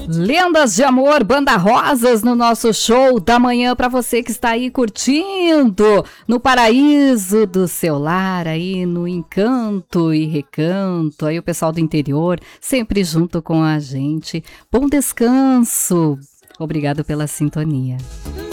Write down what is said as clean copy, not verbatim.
Lendas de Amor, Banda Rosas no nosso show da manhã para você que está aí curtindo no paraíso do seu lar, aí no encanto e recanto, aí o pessoal do interior sempre junto com a gente. Bom descanso, obrigado pela sintonia.